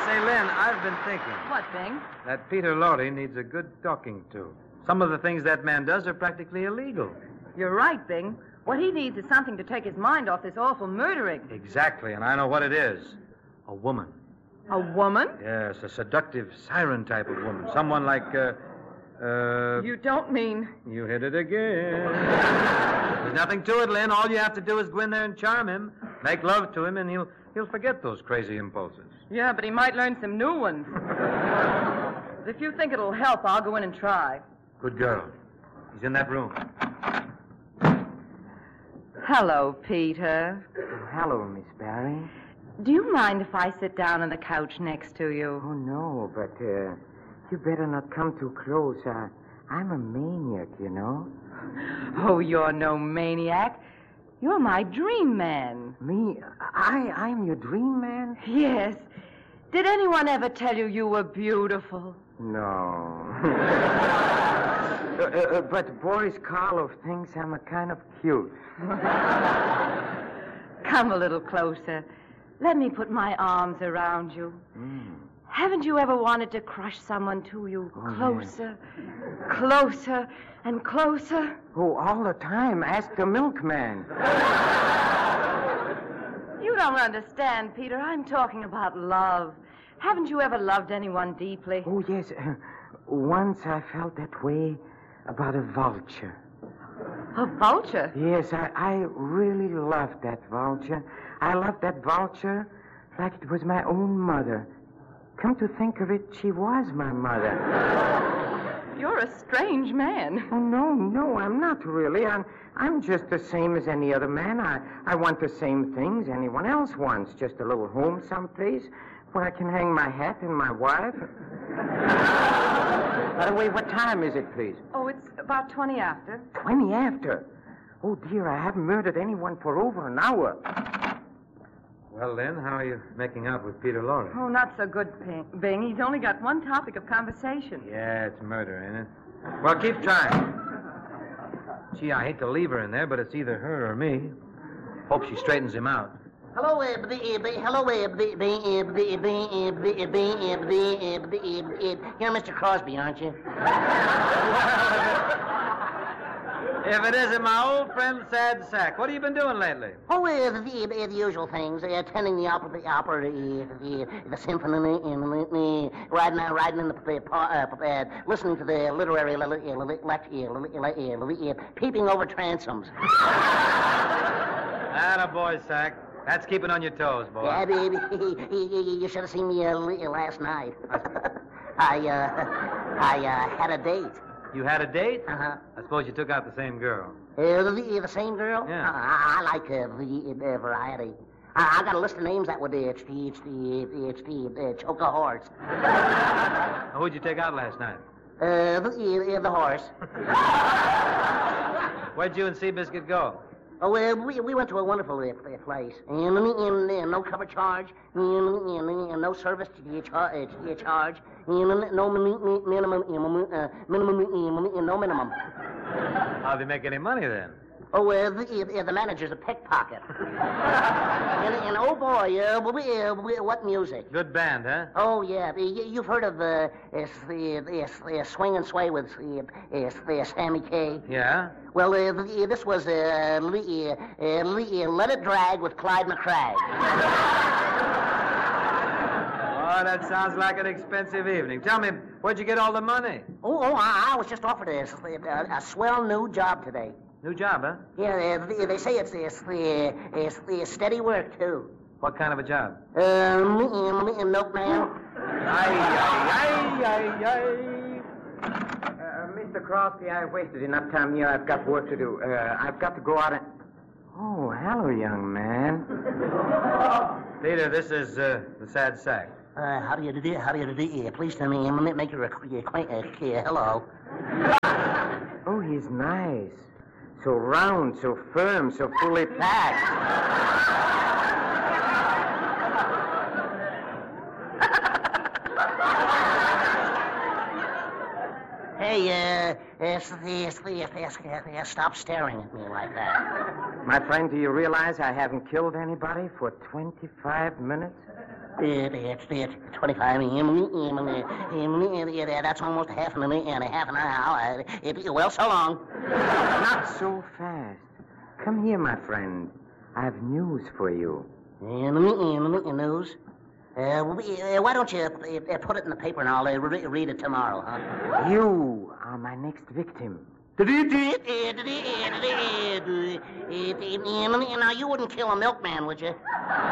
Say, Lynn, I've been thinking. What, Bing? That Peter Lorre needs a good talking to. Some of the things that man does are practically illegal. You're right, Bing. What he needs is something to take his mind off this awful murdering. Exactly, and I know what it is. A woman. A woman? Yes, a seductive siren type of woman. Someone like, You don't mean... You hit it again. There's nothing to it, Lynn. All you have to do is go in there and charm him, make love to him, and he'll forget those crazy impulses. Yeah, but he might learn some new ones. If you think it'll help, I'll go in and try. Good girl. He's in that room. Hello, Peter. Hello, Miss Barry. Do you mind if I sit down on the couch next to you? Oh, no, but you better not come too close. I'm a maniac, you know. Oh, you're no maniac. You're my dream man. Me? I'm your dream man? Yes. Did anyone ever tell you you were beautiful? No. But Boris Karloff thinks I'm a kind of cute. Come a little closer. Let me put my arms around you. Haven't you ever wanted to crush someone to you? Closer, closer, and closer? Oh, all the time. Ask the milkman. You don't understand, Peter. I'm talking about love. Haven't you ever loved anyone deeply? Oh, yes. Once I felt that way about a vulture. A vulture? Yes, I really loved that vulture. I loved that vulture like it was my own mother. Come to think of it, she was my mother. You're a strange man. Oh, no, I'm not really. I'm just the same as any other man. I want the same things anyone else wants. Just a little home someplace where I can hang my hat and my wife. By the way, what time is it, please? Oh, it's about 20 after. 20 after? Oh, dear, I haven't murdered anyone for over an hour. Well, Lynn, how are you making out with Peter Lorre? Oh, not so good, Bing. He's only got one topic of conversation. Yeah, it's murder, ain't it? Well, keep trying. Gee, I hate to leave her in there, but it's either her or me. Hope she straightens him out. Hello, you're Mr. Crosby, aren't you? If it isn't my old friend Sad Sack, what have you been doing lately? Oh, the usual things. Attending the opera, the symphony, riding in the listening to the literary peeping over transoms. Attaboy, Sack. That's keeping on your toes, boy. Yeah, baby. You should have seen me last night. I had a date. You had a date? Uh-huh. I suppose you took out the same girl. The same girl? Yeah. I like the variety. I got a list of names that would choke a horse. Who'd you take out last night? The horse. Where'd you and Seabiscuit go? Oh, we went to a wonderful place. And no cover charge. And no service to your charge. And no minimum. No minimum. How'd they make any money then? Oh, the manager's a pickpocket. and oh boy, what music? Good band, huh? Oh yeah, you've heard of the Swing and Sway with Sammy Kaye? Yeah. Well, this was Let It Drag with Clyde McCragg. Oh, that sounds like an expensive evening. Tell me, where'd you get all the money? I was just offered a swell new job today. New job, huh? Yeah, they say it's steady work, too. What kind of a job? Milkman. Mr. Crosby, I've wasted enough time here. I've got work to do. I've got to go out and... Oh, hello, young man. Peter, this is the Sad Sack. How do you do? Please tell me, make your acquaintance. Hello. Oh, he's nice. So round, so firm, so fully packed. Hey, stop staring at me like that. My friend, do you realize I haven't killed anybody for 25 minutes? It's 25. That's almost half an hour. Well, so long. Not so fast. Come here, my friend. I have news for you. News? Why don't you put it in the paper and I'll read it tomorrow, huh? You are my next victim. Now, you wouldn't kill a milkman, would you?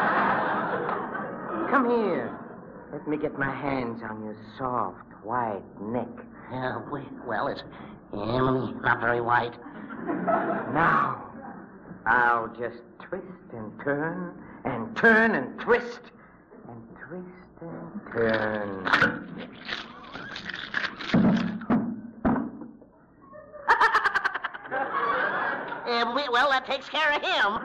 Come here. Let me get my hands on your soft, white neck. Well, it's not very white. Now, I'll just twist and turn and turn and twist and twist and turn. Well, that takes care of him.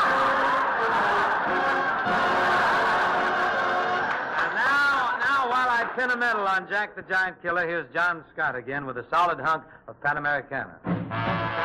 Now, while I pin a medal on Jack the Giant Killer, here's John Scott again with a solid hunk of Panamericana.